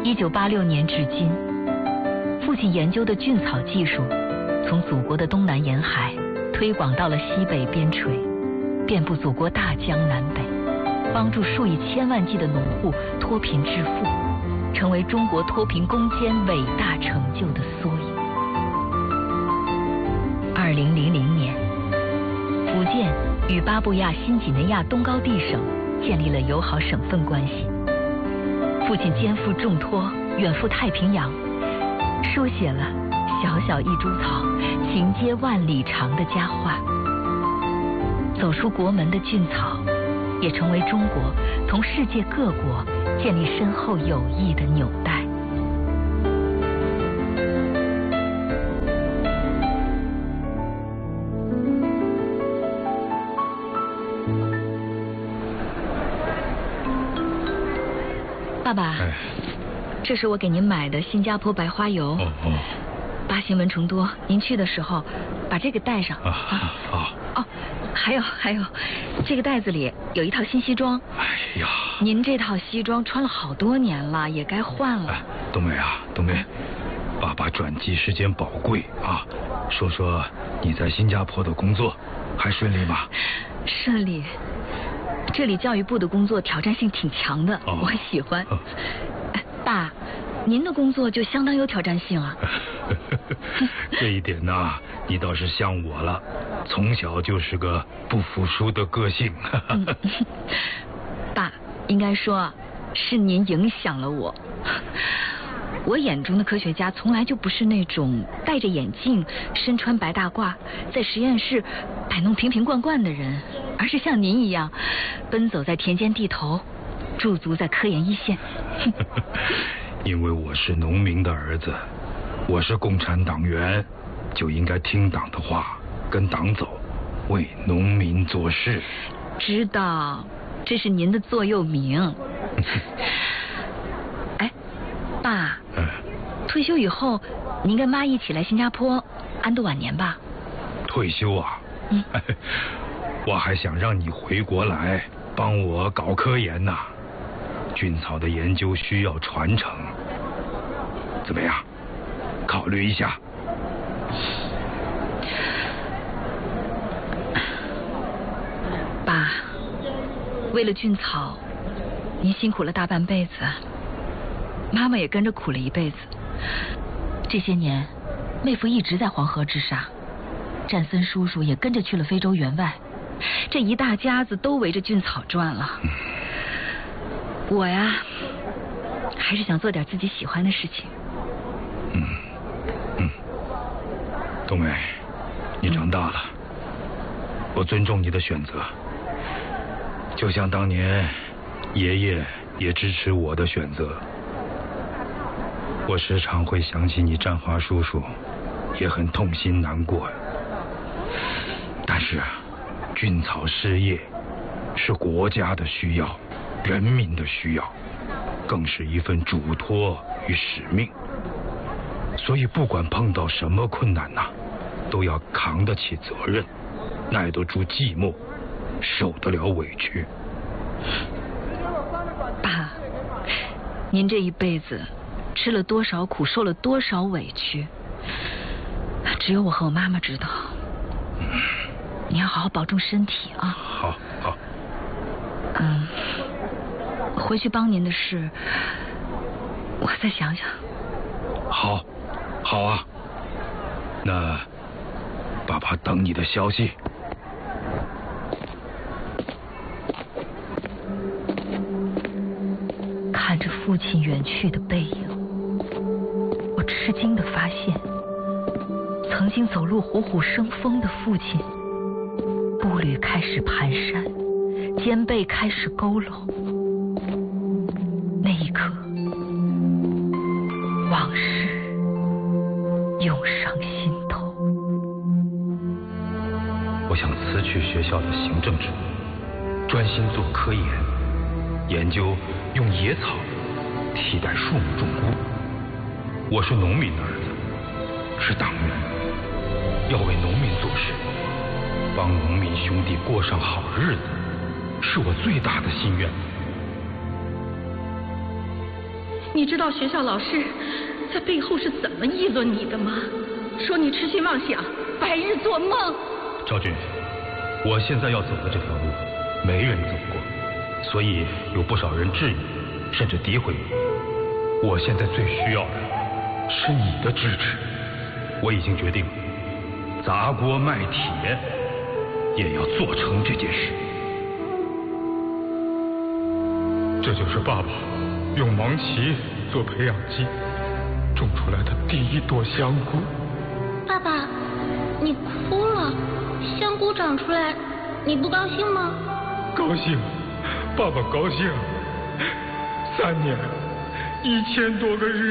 1986年至今，父亲研究的菌草技术从祖国的东南沿海推广到了西北边陲，遍布祖国大江南北，帮助数以千万计的农户脱贫致富，成为中国脱贫攻坚伟大成就的缩影。2000年，福建与巴布亚新几内亚东高地省建立了友好省份关系。父亲肩负重托，远赴太平洋，书写了小小一株草，情接万里长的佳话。走出国门的菌草，也成为中国同世界各国建立深厚友谊的纽带。爸爸，这是我给您买的新加坡白花油。巴西蚊虫多，您去的时候把这个带上。还有，这个袋子里有一套新西装。 哎呀， 您这套西装穿了好多年了，也该换了。 冬梅啊，冬梅，爸爸转机时间宝贵啊，说说你在新加坡的工作还顺利吗？ 顺利。这里教育部的工作挑战性挺强的，我喜欢。爸，您的工作就相当有挑战性啊。 这一点呢，你倒是像我了，从小就是个不服输的个性。 爸，应该说是您影响了我。我眼中的科学家从来就不是那种戴着眼镜、身穿白大褂，在实验室摆弄瓶瓶罐罐的人，而是像您一样，奔走在田间地头，驻足在科研一线。 因为我是农民的儿子，我是共产党员，就应该听党的话，跟党走，为农民做事。 知道，这是您的座右铭。爸，退休以后，您跟妈一起来新加坡安度晚年吧。 退休啊？我还想让你回国来帮我搞科研呢。菌草的研究需要传承，怎么样？考虑一下。 爸，为了菌草，您辛苦了大半辈子。妈妈也跟着苦了一辈子。这些年，妹夫一直在黄河之上，战森叔叔也跟着去了非洲援外，这一大家子都围着菌草转了。我呀，还是想做点自己喜欢的事情。 冬梅，你长大了，我尊重你的选择，就像当年爷爷也支持我的选择。我时常会想起你占华叔叔，也很痛心难过。但是菌草事业是国家的需要，人民的需要，更是一份嘱托与使命。所以不管碰到什么困难呐，都要扛得起责任，耐得住寂寞，受得了委屈。 爸，您这一辈子吃了多少苦，受了多少委屈，只有我和我妈妈知道。你要好好保重身体啊。 好。 回去帮您的事，我再想想。 好啊。那爸爸等你的消息。 看着父亲远去的背影，我吃惊地发现，曾经走路虎虎生风的父亲，步履开始蹒跚，肩背开始佝偻。那一刻，往事涌上心头。 我想辞去学校的行政职务，专心做科研，研究用野草替代树木种菇。我是农民的儿子，是党员，要为农民做事，帮农民兄弟过上好日子，是我最大的心愿。 你知道学校老师在背后是怎么议论你的吗？说你痴心妄想，白日做梦。 昭君，我现在要走的这条路，没人走过，所以有不少人质疑，甚至诋毁我。我现在最需要的是你的支持。我已经决定，砸锅卖铁也要做成这件事。这就是爸爸用芒碀做培养基种出来的第一朵香菇。 爸爸，你哭了，香菇长出来，你不高兴吗？ 高兴，爸爸高兴。3年，1000多个日